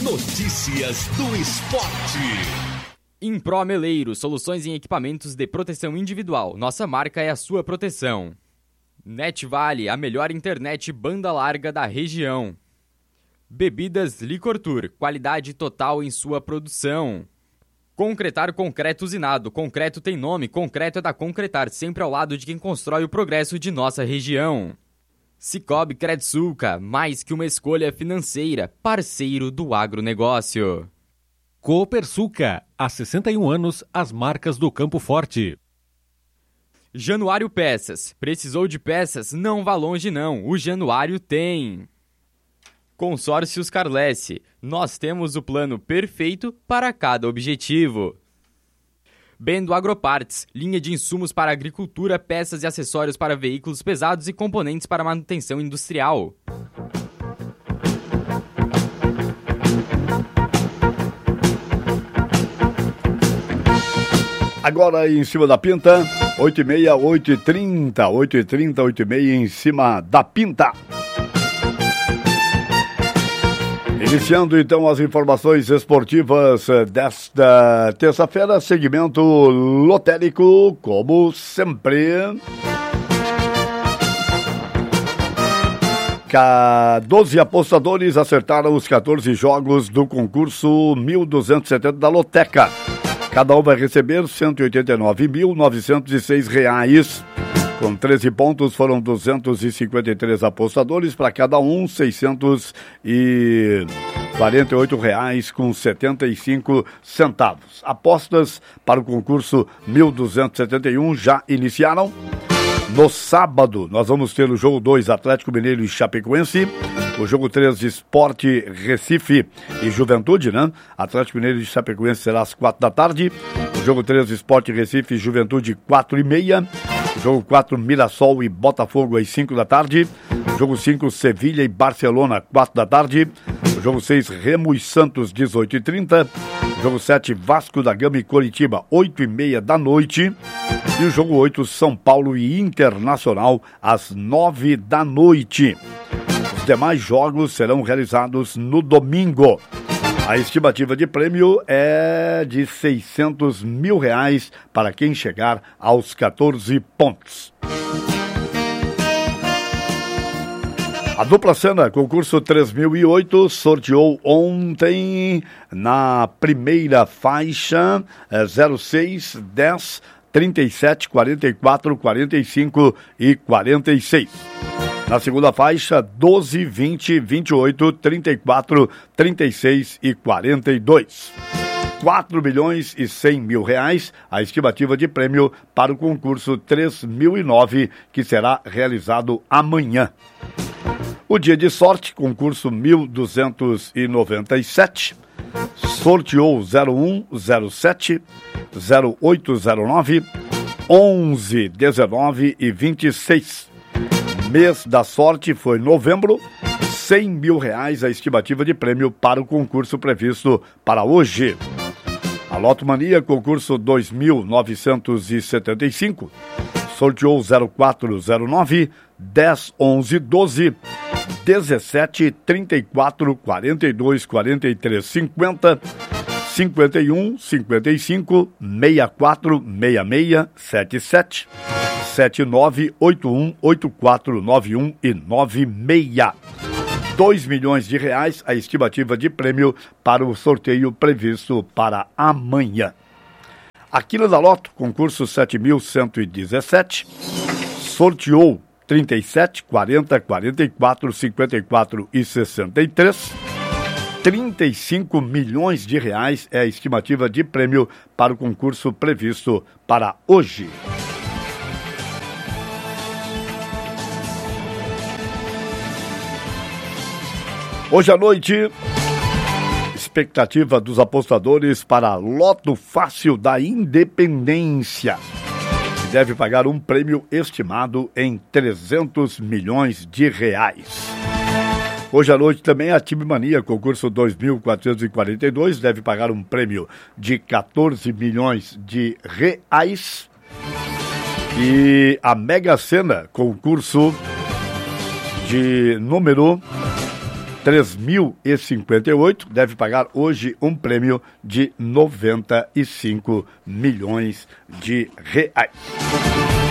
Notícias do esporte. Impro Meleiro, soluções em equipamentos de proteção individual. Nossa marca é a sua proteção. NetVale, a melhor internet banda larga da região. Bebidas Licortur, qualidade total em sua produção. Concretar concreto usinado. Concreto tem nome, concreto é da Concretar, sempre ao lado de quem constrói o progresso de nossa região. Cicobi Credsulca, mais que uma escolha financeira, parceiro do agronegócio. Copersuca, há 61 anos, as marcas do Campo Forte. Januário Peças, precisou de peças? Não vá longe não, o Januário tem. Consórcios Carlesse, nós temos o plano perfeito para cada objetivo. Bendo Agroparts, linha de insumos para agricultura, peças e acessórios para veículos pesados e componentes para manutenção industrial. Agora em cima da pinta, 8h30, 8h30, 8h30, 8h30 em cima da pinta. Iniciando então as informações esportivas desta terça-feira, segmento lotérico, como sempre. 12 apostadores acertaram os 14 jogos do concurso 1.270 da Loteca. Cada um vai receber R$ 189.906. Com 13 pontos, foram 253 apostadores, para cada um, R$ 648,75. Apostas para o concurso 1.271 já iniciaram. No sábado, nós vamos ter o jogo 2, Atlético Mineiro e Chapecoense. O jogo 3, Sport Recife e Juventude, né? Atlético Mineiro e Chapecoense será às 4 da tarde. O jogo 3, Sport Recife e Juventude, 4h30. O jogo 4, Mirassol e Botafogo, às 5 da tarde. O jogo 5, Sevilha e Barcelona, 4 da tarde. O jogo 6, Remo e Santos, 18h30. O jogo 7, Vasco da Gama e Coritiba, 8h30 da noite. E o jogo 8, São Paulo e Internacional, às 9 da noite. Os demais jogos serão realizados no domingo. A estimativa de prêmio é de R$600 mil para quem chegar aos 14 pontos. A dupla cena, concurso 3008, sorteou ontem na primeira faixa 06, 10, 37, 44, 45 e 46. Na segunda faixa, 12, 20, 28, 34, 36 e 42. 4 milhões e 100 mil reais, a estimativa de prêmio para o concurso 3009, que será realizado amanhã. O dia de sorte, concurso 1297, sorteou 01, 07, 0809, 11, 19 e 26. Mês da sorte foi novembro, R$100 mil a estimativa de prêmio para o concurso previsto para hoje. A Loto Mania, concurso 2975, sorteou 0409, 10, 11, 12, 17, 34, 42, 43, 50, 51, 55, 64, 66, 77, 79, 81, 84, 91 e 96. 2 milhões de reais a estimativa de prêmio para o sorteio previsto para amanhã. Aquilo da Loto, concurso 7.117, sorteou 37, 40, 44, 54 e 63. 35 milhões de reais é a estimativa de prêmio para o concurso previsto para hoje. Hoje à noite, expectativa dos apostadores para Loto Fácil da Independência, que deve pagar um prêmio estimado em 300 milhões de reais. Hoje à noite também a Time Mania, concurso 2442, deve pagar um prêmio de 14 milhões de reais. E a Mega Sena, concurso de número 3.058, deve pagar hoje um prêmio de 95 milhões de reais.